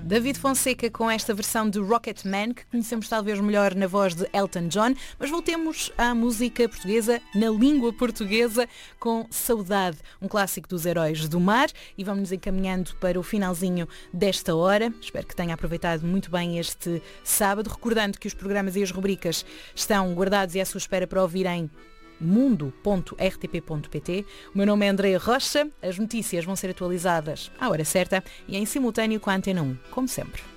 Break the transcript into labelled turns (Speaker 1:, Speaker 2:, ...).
Speaker 1: David Fonseca com esta versão de Rocketman, que conhecemos talvez melhor na voz de Elton John, mas voltemos à música portuguesa, na língua portuguesa, com Saudade, um clássico dos Heróis do Mar, e vamos nos encaminhando para o finalzinho desta hora. Espero que tenha aproveitado muito bem este sábado, recordando que os programas e as rubricas estão guardados e à sua espera para ouvir em mundo.rtp.pt. O meu nome é Andreia Rocha, as notícias vão ser atualizadas à hora certa e em simultâneo com a Antena 1, como sempre.